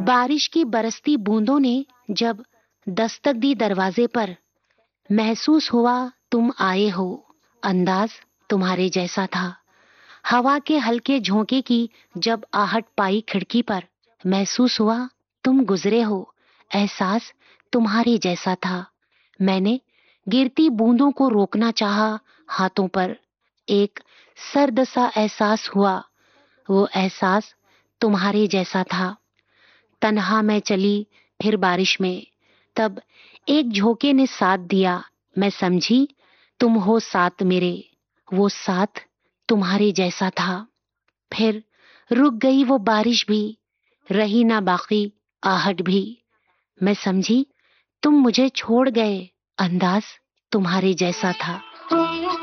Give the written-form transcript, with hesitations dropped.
बारिश की बरसती बूंदों ने जब दस्तक दी दरवाजे पर, महसूस हुआ तुम आए हो। अंदाज तुम्हारे जैसा था। हवा के हल्के झोंके की जब आहट पाई खिड़की पर, महसूस हुआ तुम गुजरे हो। एहसास तुम्हारे जैसा था। मैंने गिरती बूंदों को रोकना चाहा हाथों पर। एक सर्द सा एहसास हुआ, वो एहसास तुम्हारे जैसा था। तन्हा मैं चली फिर बारिश में, तब एक झोंके ने साथ दिया। मैं समझी तुम हो साथ मेरे, वो साथ तुम्हारे जैसा था। फिर रुक गई वो बारिश भी, रही ना बाकी आहट भी। मैं समझी तुम मुझे छोड़ गए, अंदाज तुम्हारे जैसा था।